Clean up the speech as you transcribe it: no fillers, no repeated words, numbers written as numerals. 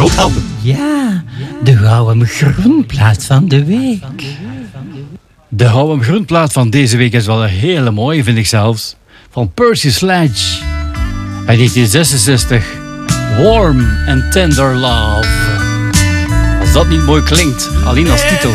Groothelden. Ja, de gouden groenplaat van de week. De gouden groenplaat van deze week is wel een hele mooie, vind ik zelfs. Van Percy Sledge. Uit 1966. Warm and Tender Love. Als dat niet mooi klinkt, alleen als titel.